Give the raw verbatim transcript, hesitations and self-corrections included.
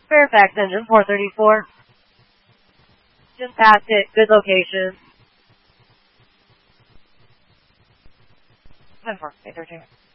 Fairfax engine four thirty-four. Just passed it. Good location. ten four, eight thirteen.